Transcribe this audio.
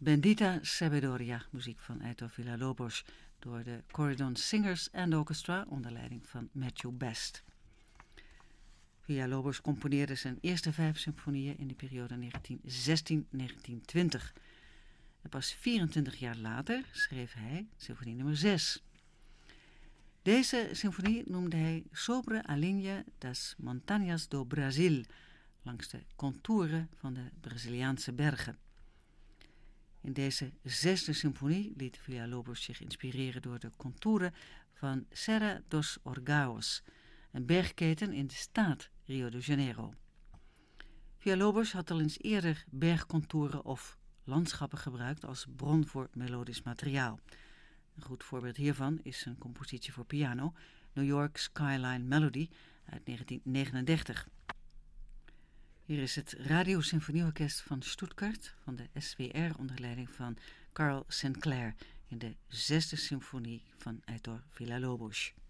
Bendita Sabedoria, muziek van Heitor Villa-Lobos, door de Corridon Singers and Orchestra onder leiding van Matthew Best. Villa-Lobos componeerde zijn eerste 5 symfonieën in de periode 1916-1920. En pas 24 jaar later schreef hij symfonie nummer 6. Deze symfonie noemde hij Sobre a linha das Montanhas do Brasil, langs de contouren van de Braziliaanse bergen. In deze 6e symfonie liet Villa-Lobos zich inspireren door de contouren van Serra dos Orgaos, een bergketen in de staat Rio de Janeiro. Villa-Lobos had al eens eerder bergcontouren of landschappen gebruikt als bron voor melodisch materiaal. Een goed voorbeeld hiervan is een compositie voor piano, New York Skyline Melody uit 1939. Hier is het Radiosymfonieorkest van Stuttgart van de SWR onder leiding van Carl Sinclair in de 6e symfonie van Heitor Villa-Lobos.